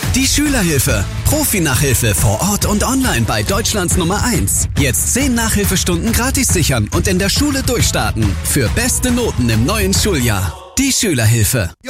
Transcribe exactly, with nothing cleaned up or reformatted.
Die Schülerhilfe. Profi-Nachhilfe vor Ort und online bei Deutschlands Nummer eins. Jetzt zehn Nachhilfestunden gratis sichern und in der Schule durchstarten. Für beste Noten im neuen Schuljahr. Die Schülerhilfe.